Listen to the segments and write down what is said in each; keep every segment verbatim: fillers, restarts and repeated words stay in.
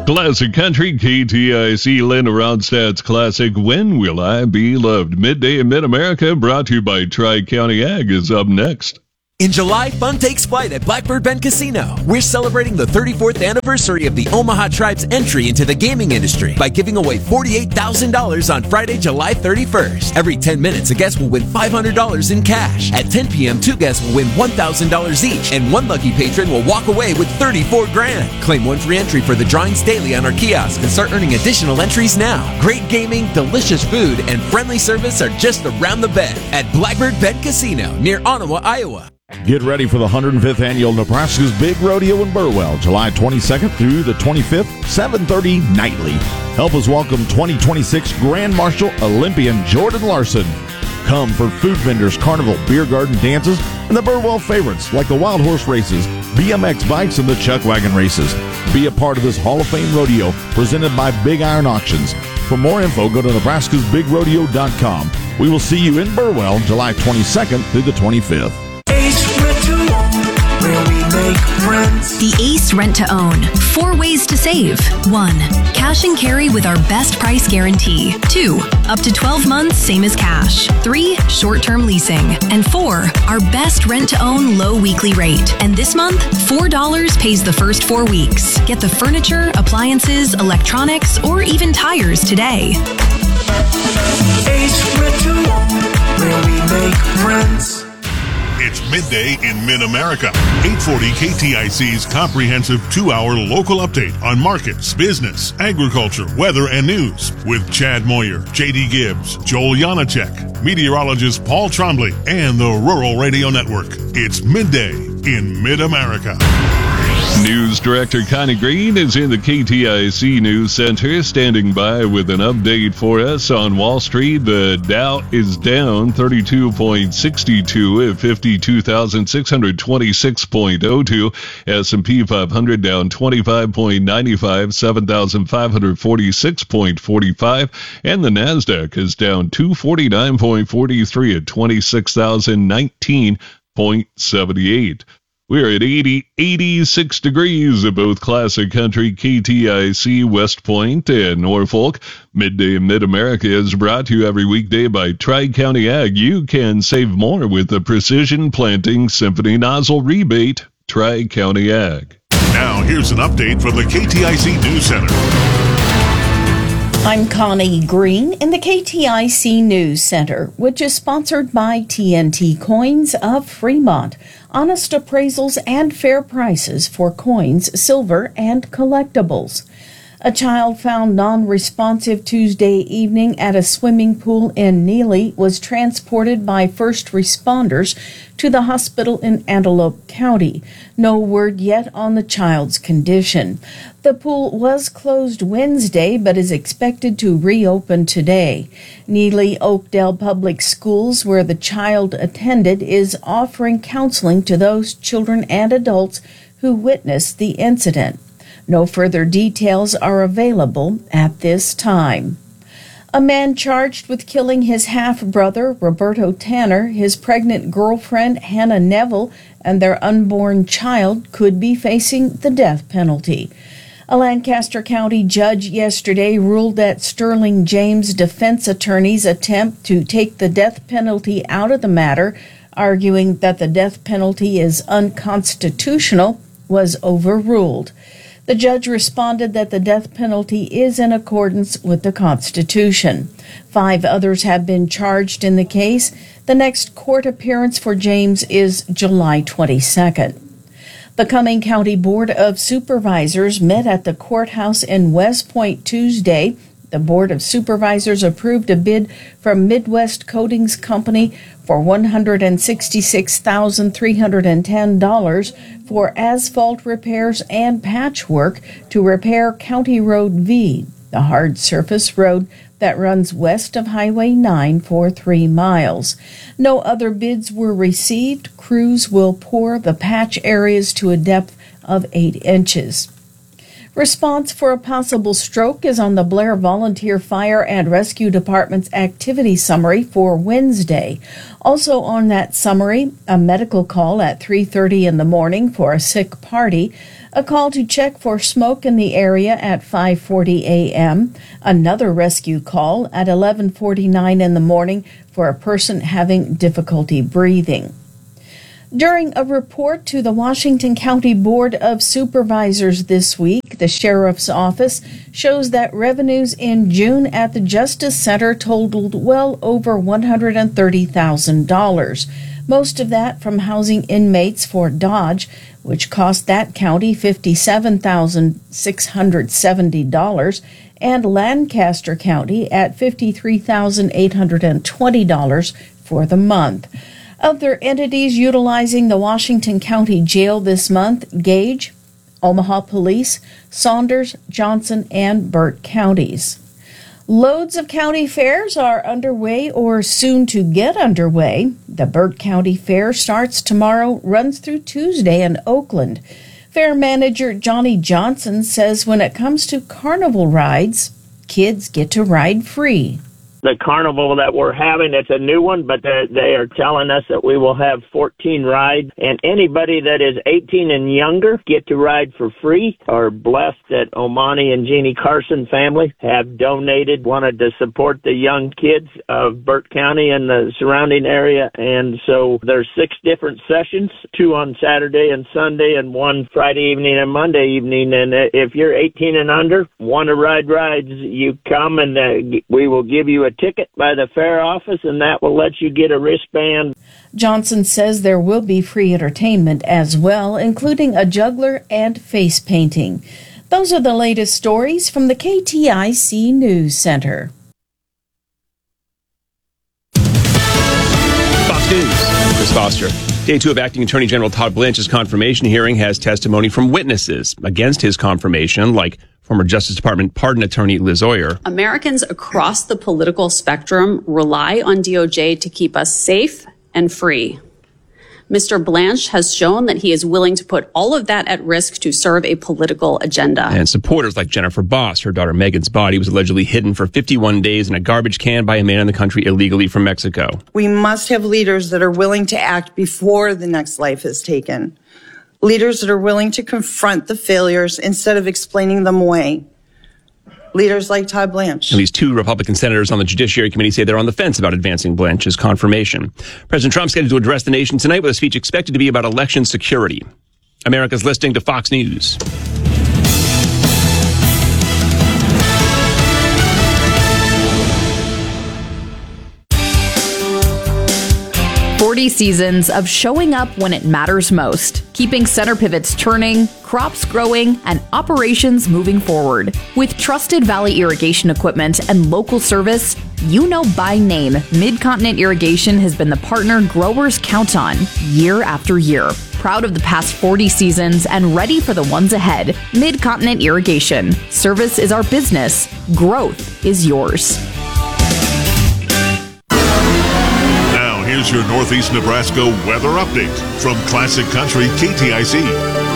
Classic Country, K T I C, Linda Ronstadt's classic, When Will I Be Loved? Midday in Mid-America, brought to you by Tri-County Ag, is up next. In July, fun takes flight at Blackbird Bend Casino. We're celebrating the thirty-fourth anniversary of the Omaha Tribe's entry into the gaming industry by giving away forty-eight thousand dollars on Friday, July thirty-first. Every ten minutes, a guest will win five hundred dollars in cash. At ten p.m., two guests will win one thousand dollars each, and one lucky patron will walk away with thirty-four grand. Claim one free entry for the drawings daily on our kiosk and start earning additional entries now. Great gaming, delicious food, and friendly service are just around the bend at Blackbird Bend Casino near Ottawa, Iowa. Get ready for the one hundred fifth Annual Nebraska's Big Rodeo in Burwell, July twenty-second through the twenty-fifth, seven thirty nightly. Help us welcome twenty twenty-six Grand Marshal Olympian Jordan Larson. Come for food vendors, carnival, beer garden dances, and the Burwell favorites like the Wild Horse races, B M X bikes, and the Chuck Wagon races. Be a part of this Hall of Fame rodeo presented by Big Iron Auctions. For more info, go to nebraskas big rodeo dot com. We will see you in Burwell, July twenty-second through the twenty-fifth. The Ace Rent to Own. Four ways to save. One, cash and carry with our best price guarantee. Two, up to twelve months, same as cash. Three, short-term leasing. And four, our best rent to own low weekly rate. And this month, four dollars pays the first four weeks. Get the furniture, appliances, electronics, or even tires today. Ace Rent to Own, where we make friends. It's midday in Mid-America. eight forty K T I C's comprehensive two-hour local update on markets, business, agriculture, weather, and news with Chad Moyer, J D Gibbs, Joel Janacek, meteorologist Paul Trombley, and the Rural Radio Network. It's midday in Mid-America. News Director Connie Green is in the K T I C News Center, standing by with an update for us on Wall Street. The Dow is down thirty-two point six two at fifty-two thousand six hundred twenty-six point oh two. S and P five hundred down twenty-five point nine five, seven thousand five hundred forty-six point four five. And the NASDAQ is down two forty-nine point four three at twenty-six thousand nineteen point seven eight. We're at eighty, eighty-six degrees at both Classic Country, K T I C, West Point, and Norfolk. Midday in Mid-America is brought to you every weekday by Tri-County Ag. You can save more with the Precision Planting Symphony Nozzle Rebate. Tri-County Ag. Now, here's an update from the K T I C News Center. I'm Connie Green in the K T I C News Center, which is sponsored by T N T Coins of Fremont. Honest appraisals and fair prices for coins, silver, and collectibles. A child found non-responsive Tuesday evening at a swimming pool in Neely was transported by first responders to the hospital in Antelope County. No word yet on the child's condition. The pool was closed Wednesday but is expected to reopen today. Neely Oakdale Public Schools, where the child attended, is offering counseling to those children and adults who witnessed the incident. No further details are available at this time. A man charged with killing his half-brother, Roberto Tanner, his pregnant girlfriend, Hannah Neville, and their unborn child could be facing the death penalty. A Lancaster County judge yesterday ruled that Sterling James' defense attorney's attempt to take the death penalty out of the matter, arguing that the death penalty is unconstitutional, was overruled. The judge responded that the death penalty is in accordance with the Constitution. Five others have been charged in the case. The next court appearance for James is July twenty-second. The Cumming County Board of Supervisors met at the courthouse in West Point Tuesday. The Board of Supervisors approved a bid from Midwest Coatings Company for one hundred sixty-six thousand three hundred ten dollars for asphalt repairs and patchwork to repair County Road V, the hard surface road that runs west of Highway nine for three miles. No other bids were received. Crews will pour the patch areas to a depth of eight inches. Response for a possible stroke is on the Blair Volunteer Fire and Rescue Department's activity summary for Wednesday. Also on that summary, a medical call at three thirty in the morning for a sick party, a call to check for smoke in the area at five forty a.m., another rescue call at eleven forty-nine in the morning for a person having difficulty breathing. During a report to the Washington County Board of Supervisors this week, the Sheriff's Office shows that revenues in June at the Justice Center totaled well over one hundred thirty thousand dollars. Most of that from housing inmates for Dodge, which cost that county fifty-seven thousand six hundred seventy dollars, and Lancaster County at fifty-three thousand eight hundred twenty dollars for the month. Other entities utilizing the Washington County Jail this month: Gage, Omaha Police, Saunders, Johnson, and Burt counties. Loads of county fairs are underway or soon to get underway. The Burt County Fair starts tomorrow, runs through Tuesday in Oakland. Fair manager Johnny Johnson says when it comes to carnival rides, kids get to ride free. The carnival that we're having, it's a new one, but they are telling us that we will have fourteen rides, and anybody that is eighteen and younger get to ride for free. Are blessed that Omani and Jeannie Carson family have donated, wanted to support the young kids of Burt County and the surrounding area, and so there's six different sessions, two on Saturday and Sunday, and one Friday evening and Monday evening, and if you're eighteen and under, want to ride rides, you come and uh, we will give you a ticket by the fair office, and that will let you get a wristband. Johnson says there will be free entertainment as well, including a juggler and face painting. Those are the latest stories from the K T I C News Center. Fox News, Chris Foster. Day two of Acting Attorney General Todd Blanche's confirmation hearing has testimony from witnesses against his confirmation, like former Justice Department pardon attorney Liz Oyer. Americans across the political spectrum rely on D O J to keep us safe and free. Mister Blanche has shown that he is willing to put all of that at risk to serve a political agenda. And supporters like Jennifer Boss, her daughter Megan's body was allegedly hidden for fifty-one days in a garbage can by a man in the country illegally from Mexico. We must have leaders that are willing to act before the next life is taken. Leaders that are willing to confront the failures instead of explaining them away. Leaders like Todd Blanche. At least two Republican senators on the Judiciary Committee say they're on the fence about advancing Blanche's confirmation. President Trump scheduled to address the nation tonight with a speech expected to be about election security. America's listening to Fox News. forty seasons of showing up when it matters most, keeping center pivots turning, crops growing, and operations moving forward. With trusted Valley irrigation equipment and local service, you know by name, Mid-Continent Irrigation has been the partner growers count on year after year. Proud of the past forty seasons and ready for the ones ahead. Mid-Continent Irrigation. Service is our business. Growth is yours. Here's your Northeast Nebraska weather update from Classic Country K T I C.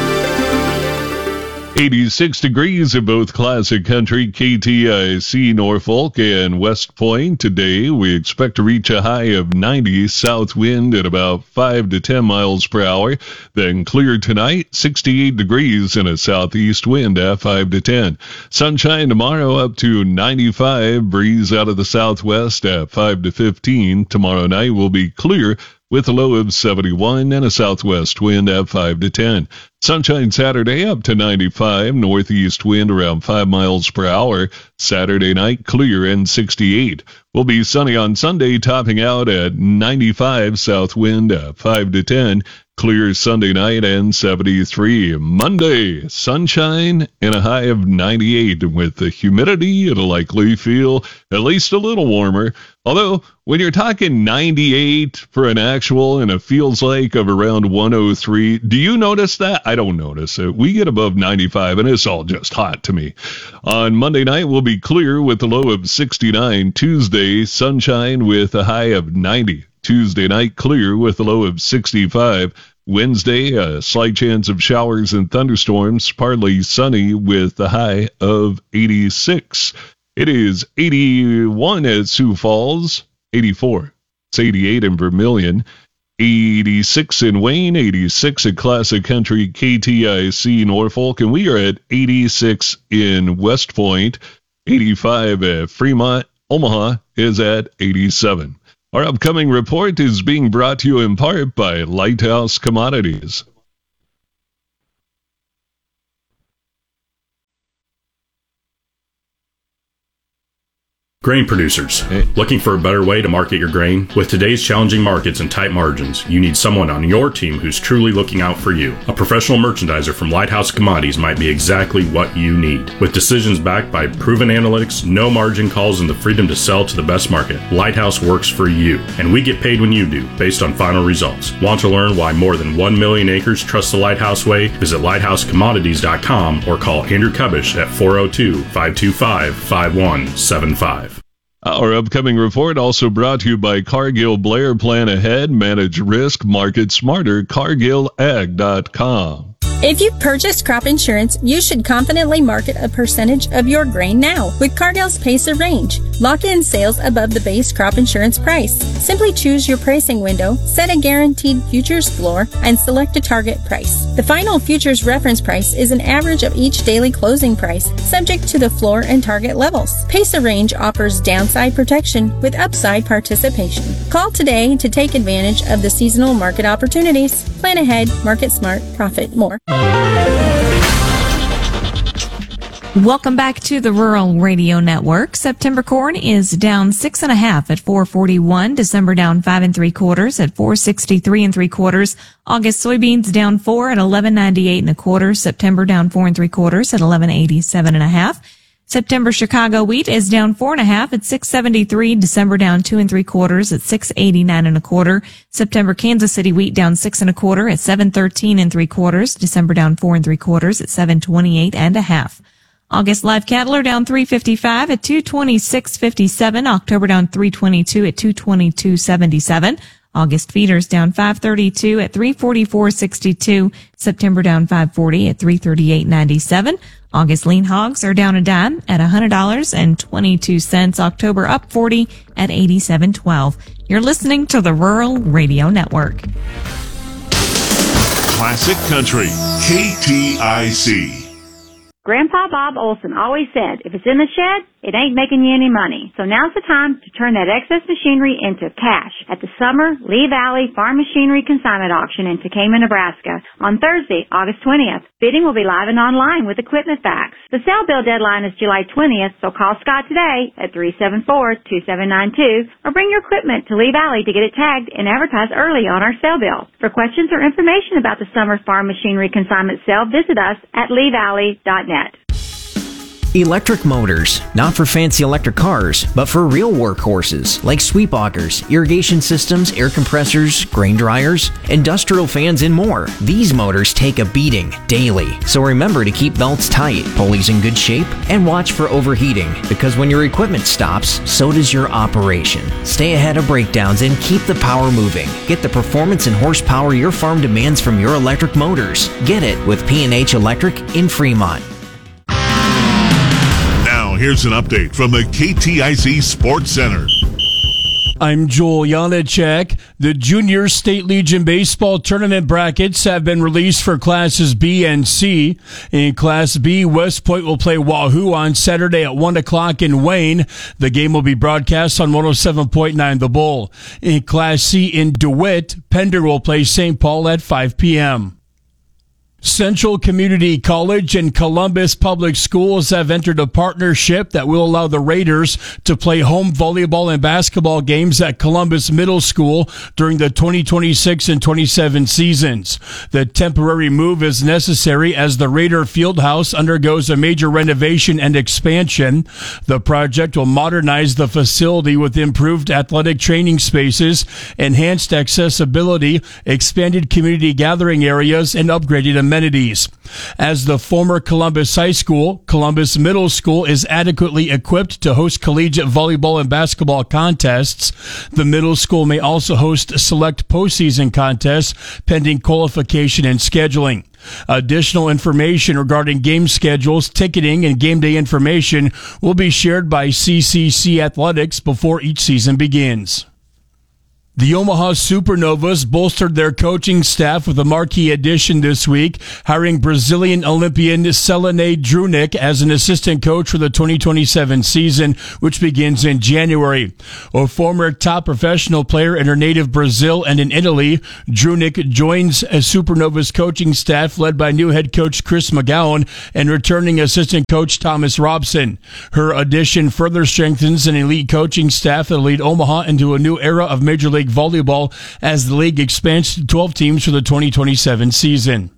eighty-six degrees in both Classic Country, K T I C, Norfolk, and West Point. Today, we expect to reach a high of ninety, south wind at about five to ten miles per hour. Then clear tonight, sixty-eight degrees and a southeast wind at five to ten. Sunshine tomorrow up to ninety-five, breeze out of the southwest at five to fifteen. Tomorrow night will be clear with a low of seventy-one and a southwest wind at five to ten. Sunshine Saturday up to ninety-five, northeast wind around five miles per hour. Saturday night clear and sixty-eight. Will be sunny on Sunday, topping out at ninety-five, south wind at five to ten. Clear Sunday night and seventy-three. Monday, sunshine and a high of ninety-eight. With the humidity, it'll likely feel at least a little warmer. Although, when you're talking ninety-eight for an actual and it feels like of around one oh three, do you notice that? I don't notice it. We get above ninety-five and it's all just hot to me. On Monday night, we'll be clear with a low of sixty-nine. Tuesday, sunshine with a high of ninety. Tuesday night, clear with a low of sixty-five. Wednesday, a slight chance of showers and thunderstorms, partly sunny with the high of eighty-six. It is eighty-one at Sioux Falls, eighty-four. It's eighty-eight in Vermilion, eighty-six in Wayne, eighty-six at Classic Country K T I C Norfolk, and we are at eighty-six in West Point, eighty-five at Fremont. Omaha is at eighty-seven. Our upcoming report is being brought to you in part by Lighthouse Commodities. Grain producers, looking for a better way to market your grain? With today's challenging markets and tight margins, you need someone on your team who's truly looking out for you. A professional merchandiser from Lighthouse Commodities might be exactly what you need. With decisions backed by proven analytics, no margin calls, and the freedom to sell to the best market, Lighthouse works for you, and we get paid when you do, based on final results. Want to learn why more than one million acres trust the Lighthouse way? Visit lighthouse commodities dot com or call Andrew Kubish at four oh two, five two five, five one seven five. Our upcoming report also brought to you by Cargill Blair. Plan ahead, manage risk, market smarter, cargill ag dot com. If you've purchased crop insurance, you should confidently market a percentage of your grain now with Cargill's Pacer Range. Lock in sales above the base crop insurance price. Simply choose your pricing window, set a guaranteed futures floor, and select a target price. The final futures reference price is an average of each daily closing price, subject to the floor and target levels. Pacer Range offers downside protection with upside participation. Call today to take advantage of the seasonal market opportunities. Plan ahead, market smart, profit more. Welcome back to the Rural Radio Network. September corn is down six and a half at four forty-one. December down five and three quarters at four sixty-three and three quarters. August soybeans down four at eleven ninety-eight and a quarter. September down four and three quarters at eleven eighty-seven and a half. September Chicago wheat is down four and a half at six seventy-three. December down two and three quarters at six eighty-nine and a quarter. September Kansas City wheat down six and a quarter at seven thirteen and three quarters. December down four and three quarters at seven twenty-eight and a half. August live cattle are down three fifty-five at two twenty-six fifty-seven. October down three twenty-two at two twenty-two seventy-seven. August feeders down five thirty-two at three forty-four sixty-two. September down five forty at three thirty-eight ninety-seven. August lean hogs are down a dime at one hundred dollars and twenty-two cents. October up forty at eighty-seven twelve. You're listening to the Rural Radio Network. Classic Country, K T I C. Grandpa Bob Olson always said, if it's in the shed, it ain't making you any money. So now's the time to turn that excess machinery into cash at the Summer Lee Valley Farm Machinery Consignment Auction in Tekamah, Nebraska on Thursday, August twentieth. Bidding will be live and online with equipment facts. The sale bill deadline is July twentieth, so call Scott today at three seven four, two seven nine two or bring your equipment to Lee Valley to get it tagged and advertised early on our sale bill. For questions or information about the Summer Farm Machinery Consignment Sale, visit us at lee valley dot net. Electric motors, not for fancy electric cars, but for real workhorses like sweep augers, irrigation systems, air compressors, grain dryers, industrial fans, and more. These motors take a beating daily, so remember to keep belts tight, pulleys in good shape, and watch for overheating, because when your equipment stops, so does your operation. Stay ahead of breakdowns and keep the power moving. Get the performance and horsepower your farm demands from your electric motors. Get it with P and H Electric in Fremont. Here's an update from the K T I C Sports Center. I'm Joel Janacek. The Junior State Legion Baseball Tournament brackets have been released for Classes B and C. In Class B, West Point will play Wahoo on Saturday at one o'clock in Wayne. The game will be broadcast on one oh seven point nine The Bull. In Class C in DeWitt, Pender will play Saint Paul at five p.m. Central Community College and Columbus Public Schools have entered a partnership that will allow the Raiders to play home volleyball and basketball games at Columbus Middle School during the twenty twenty-six and twenty-seven seasons. The temporary move is necessary as the Raider Fieldhouse undergoes a major renovation and expansion. The project will modernize the facility with improved athletic training spaces, enhanced accessibility, expanded community gathering areas, and upgraded amenities. amenities. As the former Columbus High School, Columbus Middle School is adequately equipped to host collegiate volleyball and basketball contests. The middle school may also host select postseason contests pending qualification and scheduling. Additional information regarding game schedules, ticketing, and game day information will be shared by C C C Athletics before each season begins. The Omaha Supernovas bolstered their coaching staff with a marquee addition this week, hiring Brazilian Olympian Selene Drunic as an assistant coach for the twenty twenty-seven season, which begins in January. A former top professional player in her native Brazil and in Italy, Drunic joins a Supernovas coaching staff led by new head coach Chris McGowan and returning assistant coach Thomas Robson. Her addition further strengthens an elite coaching staff that will lead Omaha into a new era of Major League Volleyball as the league expands to twelve teams for the twenty twenty-seven season.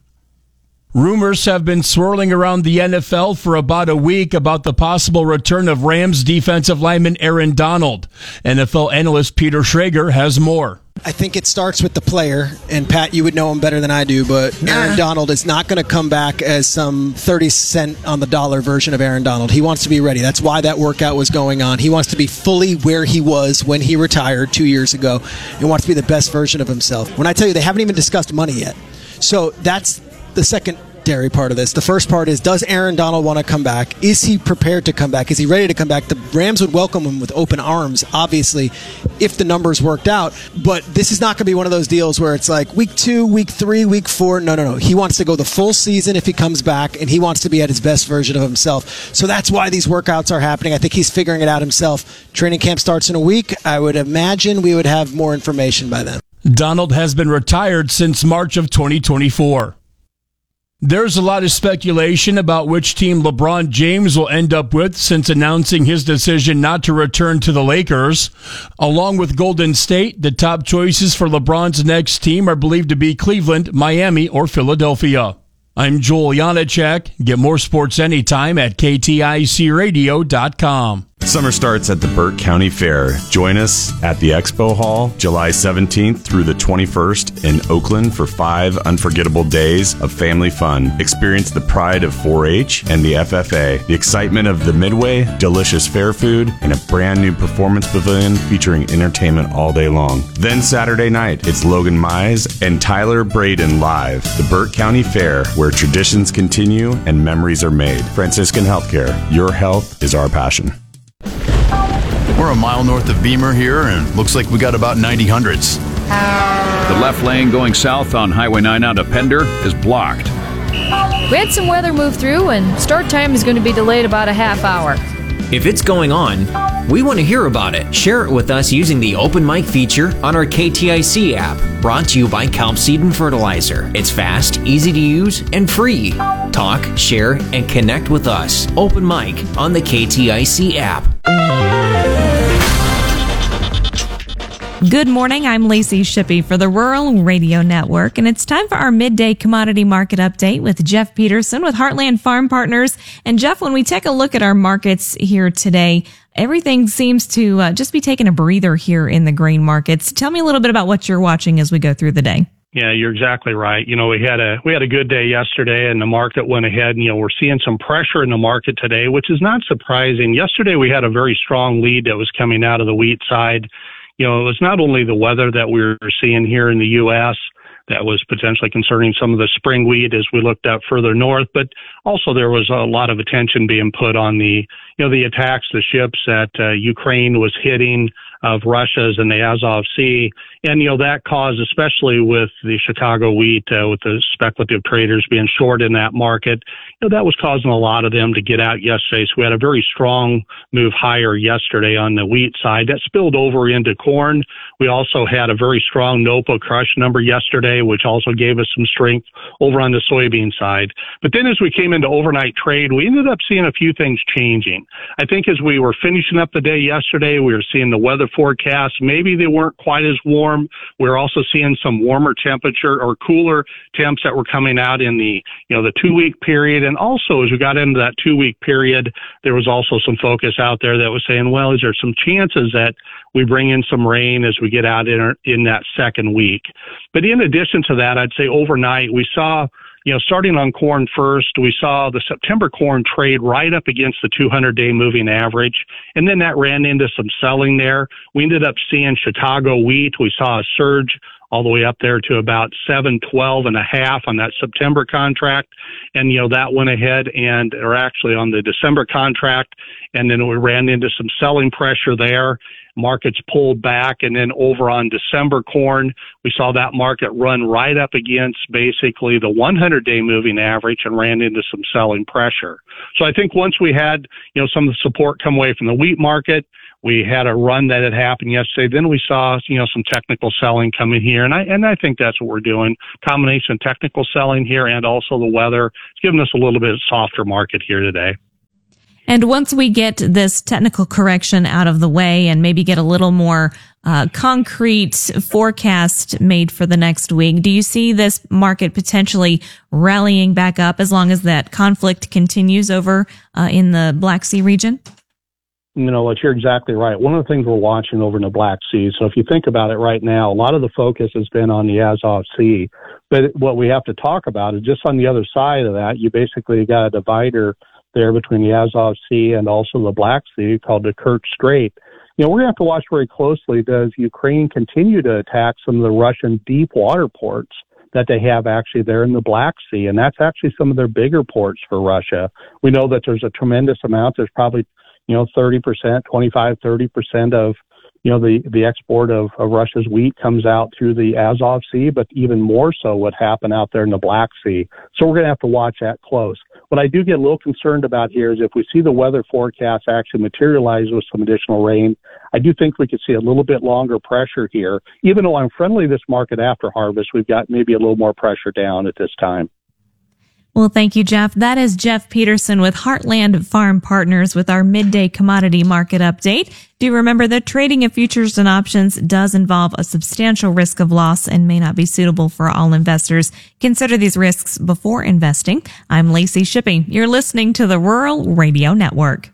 Rumors have been swirling around the N F L for about a week about the possible return of Rams defensive lineman Aaron Donald. N F L analyst Peter Schrager has more. I think it starts with the player, and Pat, you would know him better than I do, but nah. Aaron Donald is not going to come back as some thirty cent on the dollar version of Aaron Donald. He wants to be ready. That's why that workout was going on. He wants to be fully where he was when he retired two years ago and wants to be the best version of himself. When I tell you, they haven't even discussed money yet. So that's the secondary part of this. The first part is, does Aaron Donald want to come back? Is he prepared to come back? Is he ready to come back? The Rams would welcome him with open arms, obviously, if the numbers worked out. But this is not going to be one of those deals where it's like week two, week three, week four. No, no, no. He wants to go the full season if he comes back, and he wants to be at his best version of himself. So that's why these workouts are happening. I think he's figuring it out himself. Training camp starts in a week. I would imagine we would have more information by then. Donald has been retired since March of twenty twenty-four. There's a lot of speculation about which team LeBron James will end up with since announcing his decision not to return to the Lakers. Along with Golden State, the top choices for LeBron's next team are believed to be Cleveland, Miami, or Philadelphia. I'm Joel Janacek. Get more sports anytime at K T I C radio dot com. Summer starts at the Burke County Fair. Join us at the Expo Hall July seventeenth through the twenty-first in Oakland for five unforgettable days of family fun. Experience the pride of four H and the F F A, the excitement of the Midway, delicious fair food, and a brand new performance pavilion featuring entertainment all day long. Then Saturday night, it's Logan Mize and Tyler Braden live. The Burke County Fair, where traditions continue and memories are made. Franciscan Healthcare, your health is our passion. We're a mile north of Beamer here, and looks like we got about ninety hundreds. The left lane going south on Highway nine out of Pender is blocked. We had some weather move through, and start time is going to be delayed about a half hour. If it's going on, we want to hear about it. Share it with us using the open mic feature on our K T I C app. Brought to you by Kelp Seed and Fertilizer. It's fast, easy to use, and free. Talk, share, and connect with us. Open mic on the K T I C app. Good morning. I'm Lacey Shippey for the Rural Radio Network, and it's time for our midday commodity market update with Jeff Peterson with Heartland Farm Partners. And Jeff, when we take a look at our markets here today, everything seems to uh, just be taking a breather here in the grain markets. Tell me a little bit about what you're watching as we go through the day. Yeah, you're exactly right. You know, we had a we had a good day yesterday, and the market went ahead. And, you know, we're seeing some pressure in the market today, which is not surprising. Yesterday, we had a very strong lead that was coming out of the wheat side. You know, it was not only the weather that we were seeing here in the U S that was potentially concerning some of the spring wheat as we looked up further north, but also there was a lot of attention being put on the, you know, the attacks, the ships that uh, Ukraine was hitting of Russia's and the Azov Sea. And, you know, that caused, especially with the Chicago wheat, uh, with the speculative traders being short in that market, you know, that was causing a lot of them to get out yesterday. So we had a very strong move higher yesterday on the wheat side. That spilled over into corn. We also had a very strong NOPA crush number yesterday, which also gave us some strength over on the soybean side. But then as we came into overnight trade, we ended up seeing a few things changing. I think as we were finishing up the day yesterday, we were seeing the weather forecasts. Maybe they weren't quite as warm. We're also seeing some warmer temperature or cooler temps that were coming out in the, you know, the two week period. And also as we got into that two week period, there was also some focus out there that was saying, well, is there some chances that we bring in some rain as we get out in, in that second week? But in addition to that, I'd say overnight we saw You know, starting on corn first, we saw the September corn trade right up against the two hundred day moving average, and then that ran into some selling there. We ended up seeing Chicago wheat. We saw a surge all the way up there to about seven twelve and a half on that September contract. And, you know, that went ahead and, or actually on the December contract, and then we ran into some selling pressure there. Markets pulled back, and then over on December corn, we saw that market run right up against basically the one hundred day moving average and ran into some selling pressure. So I think once we had, you know, some of the support come away from the wheat market, we had a run that had happened yesterday. Then we saw, you know, some technical selling come in here, and I and I think that's what we're doing. Combination of technical selling here and also the weather. It's given us a little bit softer market here today. And once we get this technical correction out of the way and maybe get a little more uh, concrete forecast made for the next week, do you see this market potentially rallying back up as long as that conflict continues over uh, in the Black Sea region? You know what, you're exactly right. One of the things we're watching over in the Black Sea, so if you think about it right now, a lot of the focus has been on the Azov Sea. But what we have to talk about is just on the other side of that, you basically got a divider there between the Azov Sea and also the Black Sea called the Kerch Strait. You know, we're going to have to watch very closely. Does Ukraine continue to attack some of the Russian deep water ports that they have actually there in the Black Sea? And that's actually some of their bigger ports for Russia. We know that there's a tremendous amount. There's probably, you know, thirty percent, twenty-five, thirty percent of, you know, the, the export of, of Russia's wheat comes out through the Azov Sea, but even more so what happened out there in the Black Sea. So we're going to have to watch that close. What I do get a little concerned about here is if we see the weather forecast actually materialize with some additional rain, I do think we could see a little bit longer pressure here. Even though I'm friendly this market after harvest, we've got maybe a little more pressure down at this time. Well, thank you, Jeff. That is Jeff Peterson with Heartland Farm Partners with our midday commodity market update. Do remember that trading of futures and options does involve a substantial risk of loss and may not be suitable for all investors. Consider these risks before investing. I'm Lacey Shippey. You're listening to the Rural Radio Network.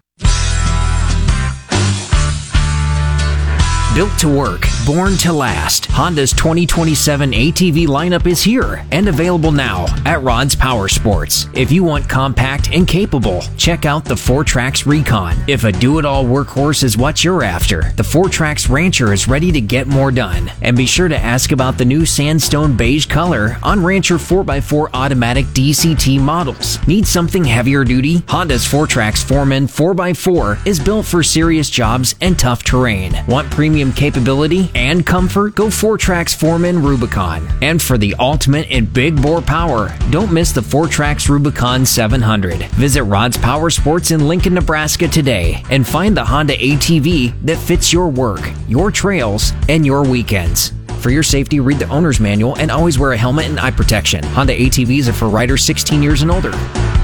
Built to work, born to last, Honda's twenty twenty-seven A T V lineup is here and available now at Rod's Power Sports. If you want compact and capable, check out the four Trax Recon. If a do-it-all workhorse is what you're after, the four Trax Rancher is ready to get more done. And be sure to ask about the new sandstone beige color on Rancher four by four automatic D C T models. Need something heavier duty? Honda's four Trax Foreman four by four is built for serious jobs and tough terrain. Want premium capability and comfort? Go four Trax Foreman Rubicon. And for the ultimate in big bore power, don't miss the four Trax Rubicon seven hundred. Visit Rod's Power Sports in Lincoln, Nebraska today and find the Honda A T V that fits your work, your trails, and your weekends. For your safety, read the owner's manual and always wear a helmet and eye protection. Honda A T Vs are for riders sixteen years and older.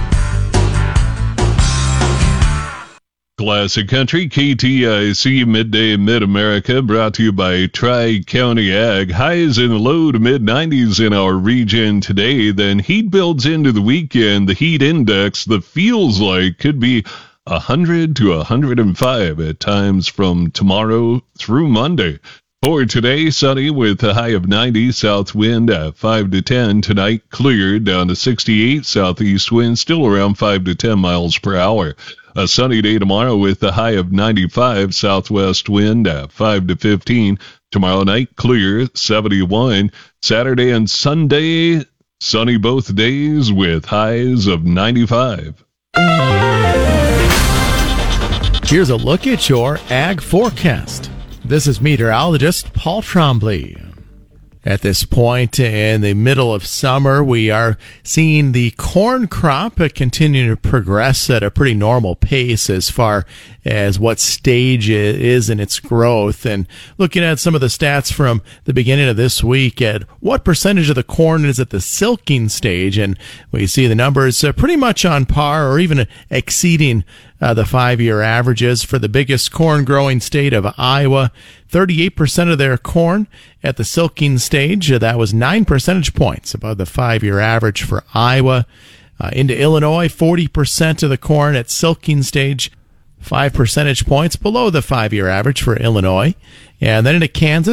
Classic Country, K T I C Midday Mid-America, brought to you by Tri-County Ag. Highs in the low to mid-nineties in our region today. Then heat builds into the weekend. The heat index, that feels like, could be one hundred to one hundred five at times from tomorrow through Monday. For today, sunny with a high of ninety, south wind at five to ten. Tonight, clear down to sixty-eight, southeast wind still around five to ten miles per hour. A sunny day tomorrow with a high of ninety-five, southwest wind at five to fifteen. Tomorrow night, clear, seventy-one. Saturday and Sunday, sunny both days with highs of ninety-five. Here's a look at your ag forecast. This is meteorologist Paul Trombley. At this point in the middle of summer, we are seeing the corn crop continue to progress at a pretty normal pace as far as what stage it is in its growth. And looking at some of the stats from the beginning of this week at what percentage of the corn is at the silking stage, and we see the numbers pretty much on par or even exceeding Uh, the five-year averages for the biggest corn-growing state of Iowa. thirty-eight percent of their corn at the silking stage. Uh, that was nine percentage points above the five-year average for Iowa. Uh, into Illinois, forty percent of the corn at silking stage, five percentage points below the five-year average for Illinois. And then into Kansas,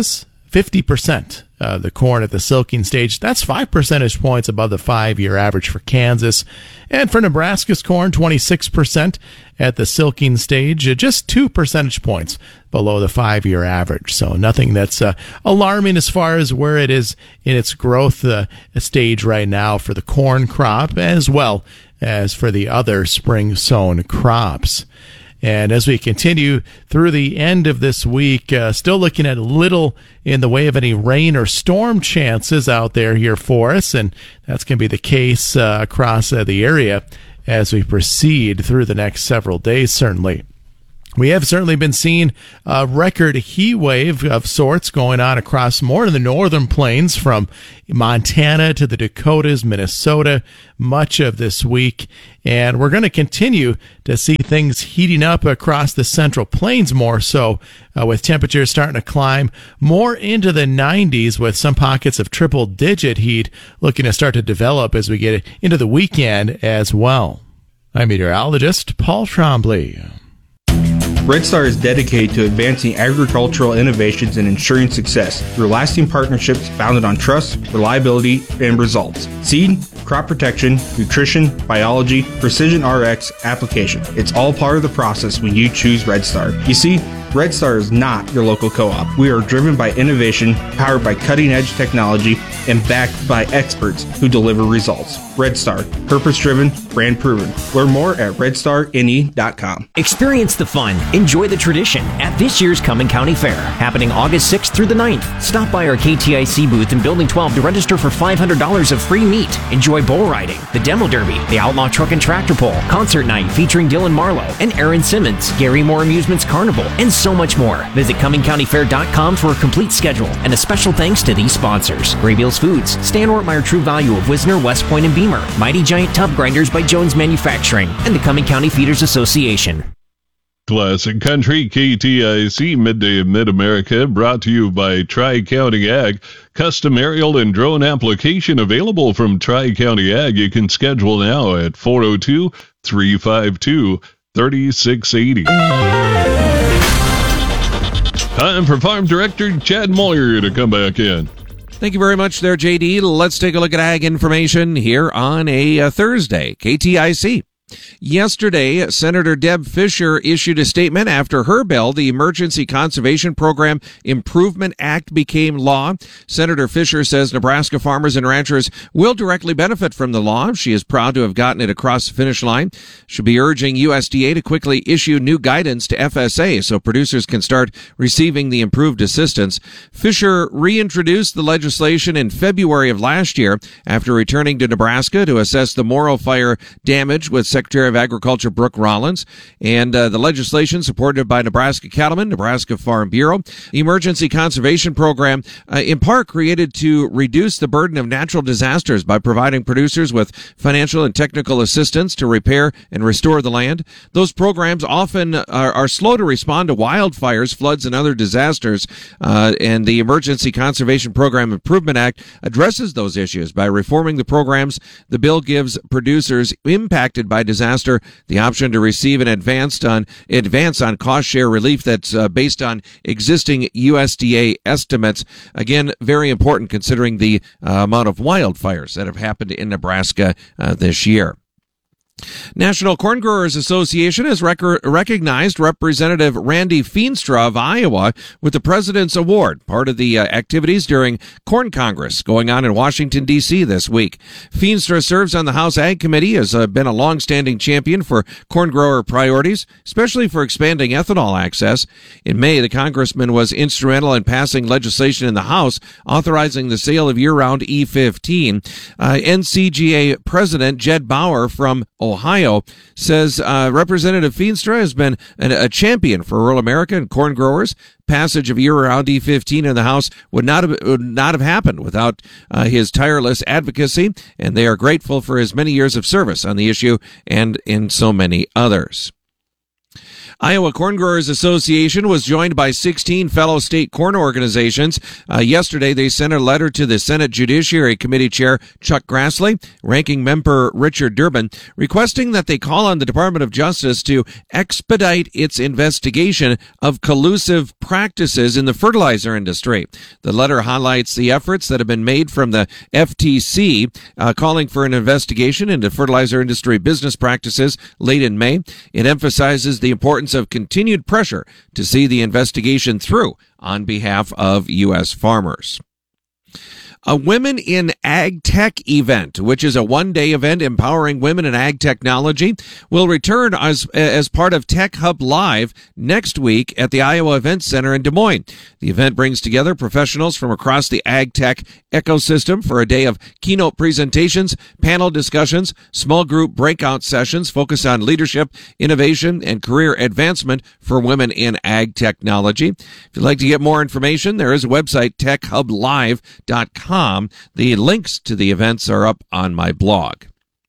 fifty percent. Uh, the corn at the silking stage. That's five percentage points above the five-year average for Kansas. And for Nebraska's corn, twenty-six percent at the silking stage, uh, just two percentage points below the five-year average. So nothing that's uh, alarming as far as where it is in its growth uh, stage right now for the corn crop, as well as for the other spring-sown crops. And as we continue through the end of this week, uh, still looking at little in the way of any rain or storm chances out there here for us. And that's going to be the case uh, across uh, the area as we proceed through the next several days, certainly. We have certainly been seeing a record heat wave of sorts going on across more of the northern plains from Montana to the Dakotas, Minnesota, much of this week. And we're going to continue to see things heating up across the central plains more so, uh, with temperatures starting to climb more into the nineties with some pockets of triple-digit heat looking to start to develop as we get into the weekend as well. I'm meteorologist Paul Trombley. Red Star is dedicated to advancing agricultural innovations and ensuring success through lasting partnerships founded on trust, reliability, and results. Seed, crop protection, nutrition, biology, precision R X, application. It's all part of the process when you choose Red Star. You see, Red Star is not your local co-op. We are driven by innovation, powered by cutting-edge technology, and backed by experts who deliver results. Red Star, purpose-driven, brand-proven. Learn more at red star n e dot com. Experience the fun, enjoy the tradition at this year's Cumming County Fair, happening August sixth through the ninth. Stop by our K T I C booth in Building twelve to register for five hundred dollars of free meat. Enjoy bull riding, the demo derby, the outlaw truck and tractor pull, concert night featuring Dylan Marlowe and Aaron Simmons, Gary Moore Amusements Carnival, and so much more. Visit cumming county fair dot com for a complete schedule, and a special thanks to these sponsors: Graybeals Foods, Stan Ortmeyer True Value of Wisner, West Point, and Beamer, Mighty Giant Tub Grinders by Jones Manufacturing, and the Cumming County Feeders Association. Classic Country, K T I C Midday in Mid-America, brought to you by Tri-County Ag. Custom aerial and drone application available from Tri-County Ag. You can schedule now at four oh two, three five two, three six eight oh. Time for Farm Director Chad Moyer to come back in. Thank you very much there, J D. Let's take a look at ag information here on a, a Thursday, K T I C. Yesterday, Senator Deb Fischer issued a statement after her bill, the Emergency Conservation Program Improvement Act, became law. Senator Fischer says Nebraska farmers and ranchers will directly benefit from the law. She is proud to have gotten it across the finish line. She'll be urging U S D A to quickly issue new guidance to F S A so producers can start receiving the improved assistance. Fischer reintroduced the legislation in February of last year after returning to Nebraska to assess the Morrow fire damage with Secretary of Agriculture Brooke Rollins, and uh, the legislation supported by Nebraska Cattlemen, Nebraska Farm Bureau. The Emergency Conservation Program, uh, in part created to reduce the burden of natural disasters by providing producers with financial and technical assistance to repair and restore the land. Those programs often are, are slow to respond to wildfires, floods, and other disasters, uh, and the Emergency Conservation Program Improvement Act addresses those issues by reforming the programs. The bill gives producers impacted by disaster the option to receive an advance on advance on cost share relief that's uh, based on existing U S D A estimates. Again, very important considering the uh, amount of wildfires that have happened in Nebraska uh, this year. National Corn Growers Association has rec- recognized Representative Randy Feenstra of Iowa with the President's Award, part of the uh, activities during Corn Congress going on in Washington, D C this week. Feenstra serves on the House Ag Committee, has uh, been a long-standing champion for corn grower priorities, especially for expanding ethanol access. In May, the congressman was instrumental in passing legislation in the House authorizing the sale of year-round E fifteen. Uh, N C G A President Jed Bauer from Ohio says uh, Representative Feenstra has been an, a champion for rural America and corn growers. Passage of year-round E fifteen in the House would not have, would not have happened without uh, his tireless advocacy, and they are grateful for his many years of service on the issue and in so many others. Iowa Corn Growers Association was joined by sixteen fellow state corn organizations. Uh, yesterday, they sent a letter to the Senate Judiciary Committee Chair Chuck Grassley, Ranking Member Richard Durbin, requesting that they call on the Department of Justice to expedite its investigation of collusive practices in the fertilizer industry. The letter highlights the efforts that have been made from the F T C, uh, calling for an investigation into fertilizer industry business practices late in May. It emphasizes the importance of continued pressure to see the investigation through on behalf of U S farmers. A Women in Ag Tech event, which is a one-day event empowering women in ag technology, will return as as part of Tech Hub Live next week at the Iowa Event Center in Des Moines. The event brings together professionals from across the ag tech ecosystem for a day of keynote presentations, panel discussions, small group breakout sessions focused on leadership, innovation, and career advancement for women in ag technology. If you'd like to get more information, there is a website, tech hub live dot com. The links to the events are up on my blog.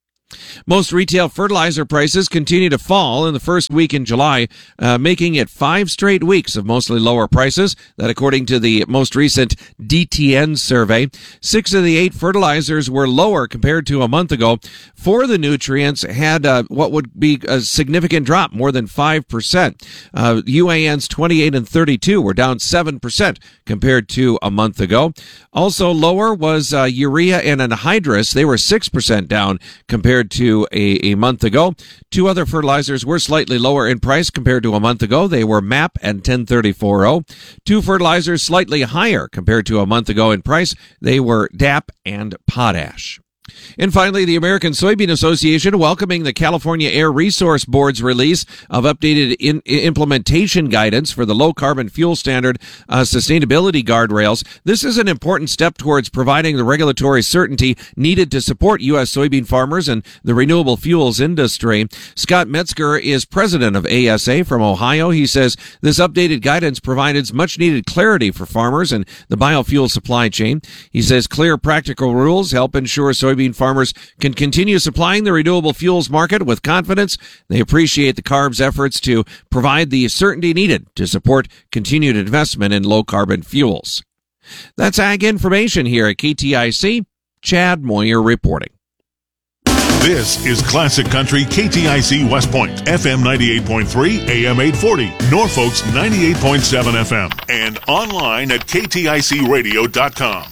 Most retail fertilizer prices continue to fall in the first week in July, uh, making it five straight weeks of mostly lower prices. That according to the most recent D T N survey. Six of the eight fertilizers were lower compared to a month ago. Four of the nutrients had uh, what would be a significant drop, more than five percent. Uh, U A N's twenty-eight and thirty-two were down seven percent compared to a month ago. Also lower was uh, urea and anhydrous. They were six percent down compared to a, a month ago. Two other fertilizers were slightly lower in price compared to a month ago. They were M A P and ten thirty-four oh. Two fertilizers slightly higher compared to a month ago in price. They were D A P and potash. And finally, the American Soybean Association welcoming the California Air Resource Board's release of updated in, implementation guidance for the low carbon fuel standard uh, sustainability guardrails. This is an important step towards providing the regulatory certainty needed to support U S soybean farmers and the renewable fuels industry. Scott Metzger is president of A S A from Ohio. He says this updated guidance provides much needed clarity for farmers and the biofuel supply chain. He says clear, practical rules help ensure soybean farmers can continue supplying the renewable fuels market with confidence. They appreciate the C A R B's efforts to provide the certainty needed to support continued investment in low-carbon fuels. That's Ag Information here at K T I C. Chad Moyer reporting. This is Classic Country K T I C West Point, F M ninety-eight point three, A M eight forty, Norfolk's ninety-eight point seven F M, and online at K T I C radio dot com.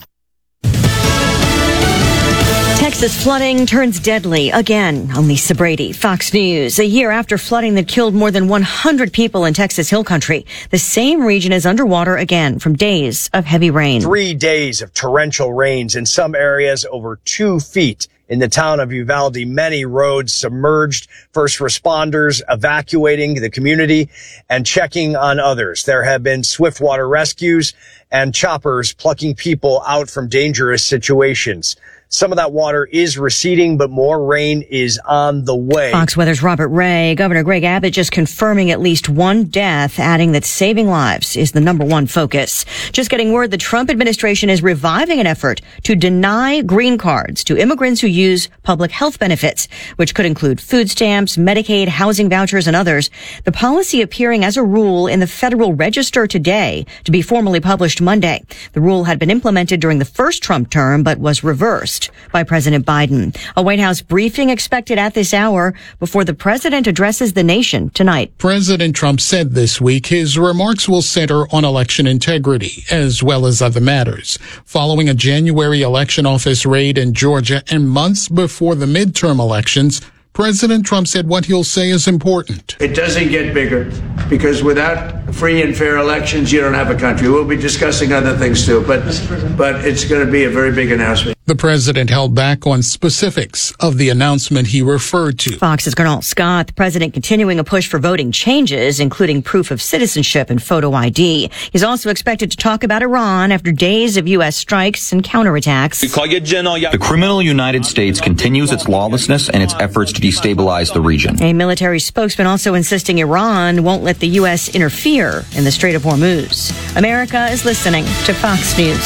Texas flooding turns deadly again. I'm Lisa Brady, Fox News. A year after flooding that killed more than one hundred people in Texas Hill Country, the same region is underwater again from days of heavy rain. Three days of torrential rains, in some areas over two feet. In the town of Uvalde, many roads submerged. First responders evacuating the community and checking on others. There have been swiftwater rescues and choppers plucking people out from dangerous situations. Some of that water is receding, but more rain is on the way. Fox Weather's Robert Ray. Governor Greg Abbott just confirming at least one death, adding that saving lives is the number one focus. Just getting word the Trump administration is reviving an effort to deny green cards to immigrants who use public health benefits, which could include food stamps, Medicaid, housing vouchers, and others. The policy appearing as a rule in the Federal Register today to be formally published Monday. The rule had been implemented during the first Trump term, but was reversed by President Biden. A White House briefing expected at this hour before the president addresses the nation tonight. President Trump said this week his remarks will center on election integrity as well as other matters. Following a January election office raid in Georgia and months before the midterm elections, President Trump said what he'll say is important. It doesn't get bigger because without free and fair elections, you don't have a country. We'll be discussing other things too, but but it's going to be a very big announcement. The president held back on specifics of the announcement he referred to. Fox's Gernal Scott, the president continuing a push for voting changes, including proof of citizenship and photo I D. He's also expected to talk about Iran after days of U S strikes and counterattacks. The criminal United States continues its lawlessness and its efforts to destabilize the region. A military spokesman also insisting Iran won't let the U S interfere in the Strait of Hormuz. America is listening to Fox News.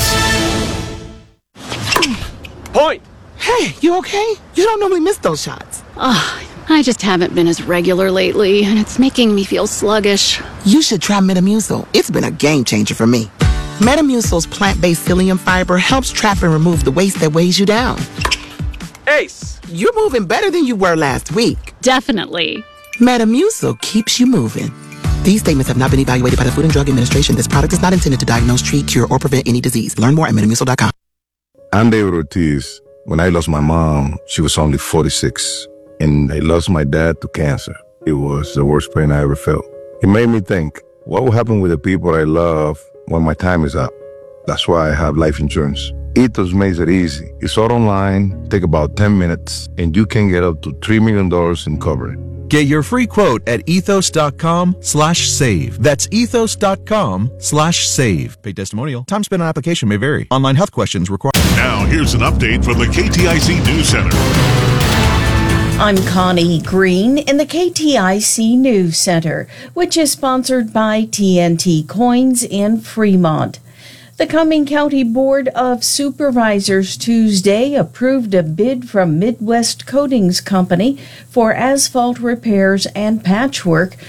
Point. Hey, you okay? You don't normally miss those shots. Oh, I just haven't been as regular lately, and it's making me feel sluggish. You should try Metamucil. It's been a game changer for me. Metamucil's plant-based psyllium fiber helps trap and remove the waste that weighs you down. Ace, you're moving better than you were last week. Definitely. Metamucil keeps you moving. These statements have not been evaluated by the Food and Drug Administration. This product is not intended to diagnose, treat, cure, or prevent any disease. Learn more at metamucil dot com. I'm David Ortiz. When I lost my mom, she was only forty-six. And I lost my dad to cancer. It was the worst pain I ever felt. It made me think, what will happen with the people I love when my time is up? That's why I have life insurance. Ethos makes it easy. It's all online, take about ten minutes, and you can get up to three million dollars in coverage. Get your free quote at ethos.com slash save. That's ethos.com slash save. Paid testimonial. Time spent on application may vary. Online health questions required. Now, here's an update from the K T I C News Center. I'm Connie Green in the K T I C News Center, which is sponsored by T N T Coins in Fremont. The Cumming County Board of Supervisors Tuesday approved a bid from Midwest Coatings Company for asphalt repairs and patchwork